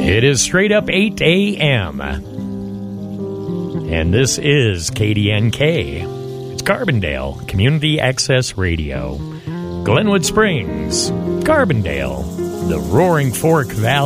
It is straight up 8 a.m. And this is KDNK. It's Carbondale, Community Access Radio. Glenwood Springs, Carbondale, the Roaring Fork Valley.